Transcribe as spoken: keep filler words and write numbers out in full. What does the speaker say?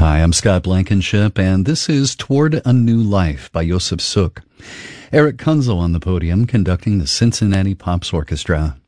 Hi, I'm Scott Blankenship, and this is Toward a New Life by Yosef Suk. Eric Kunzel on the podium conducting the Cincinnati Pops Orchestra.